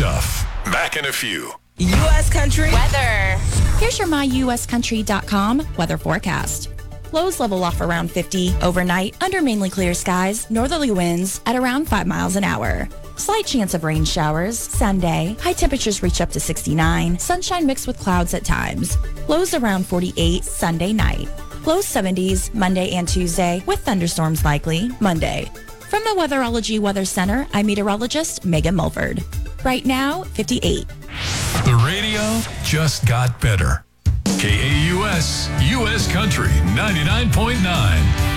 stuff. Back in a few. U.S. Country weather. Here's your myuscountry.com weather forecast. Lows level off around 50 overnight under mainly clear skies, northerly winds at around 5 miles an hour. Slight chance of rain showers Sunday. High temperatures reach up to 69. Sunshine mixed with clouds at times. Lows around 48 Sunday night. Low 70s Monday and Tuesday with thunderstorms likely Monday. From the Weatherology Weather Center, I'm meteorologist Megan Mulford. Right now, 58. The radio just got better. KAUS, U.S. Country 99.9.